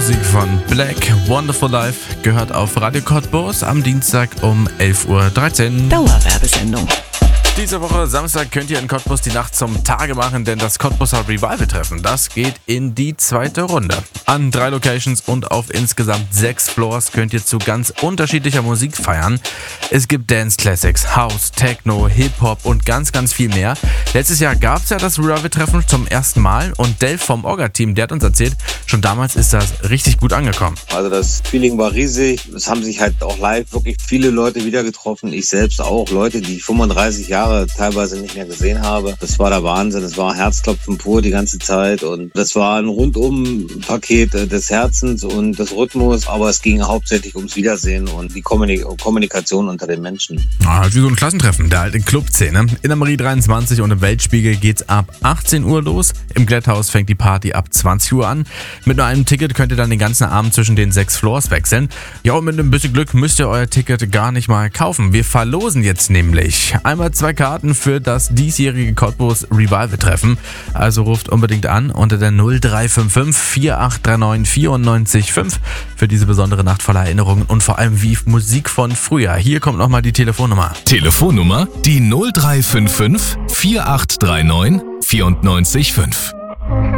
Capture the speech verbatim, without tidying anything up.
Musik von Black, Wonderful Life, gehört auf Radio Cottbus am Dienstag um elf Uhr dreizehn. Dauerwerbesendung. Diese Woche Samstag könnt ihr in Cottbus die Nacht zum Tage machen, denn das Cottbuser Revival-Treffen, das geht in die zweite Runde. An drei Locations und auf insgesamt sechs Floors könnt ihr zu ganz unterschiedlicher Musik feiern. Es gibt Dance Classics, House, Techno, Hip-Hop und ganz, ganz viel mehr. Letztes Jahr gab es ja das Revival-Treffen zum ersten Mal und Dave vom Orga-Team, der hat uns erzählt, schon damals ist das richtig gut angekommen. Also das Feeling war riesig. Es haben sich halt auch live wirklich viele Leute wieder getroffen. Ich selbst auch. Leute, die fünfunddreißig Jahre teilweise nicht mehr gesehen habe. Das war der Wahnsinn. Es war Herzklopfen pur die ganze Zeit und das war ein Rundum-Paket des Herzens und des Rhythmus, aber es ging hauptsächlich ums Wiedersehen und die Kommunik- Kommunikation unter den Menschen. Ah, wie so ein Klassentreffen der alten Clubszene. In der Marie dreiundzwanzig und im Weltspiegel geht's ab achtzehn Uhr los. Im Glätthaus fängt die Party ab zwanzig Uhr an. Mit nur einem Ticket könnt ihr dann den ganzen Abend zwischen den sechs Floors wechseln. Ja, und mit ein bisschen Glück müsst ihr euer Ticket gar nicht mal kaufen. Wir verlosen jetzt nämlich einmal zwei Karten für das diesjährige Cottbus Revival-Treffen. Also ruft unbedingt an unter der null drei fünf fünf vier acht drei neun vier neun fünf für diese besondere Nacht voller Erinnerungen und vor allem wie Musik von früher. Hier kommt nochmal die Telefonnummer. Telefonnummer die null drei fünf fünf vier acht drei neun vier neun fünf.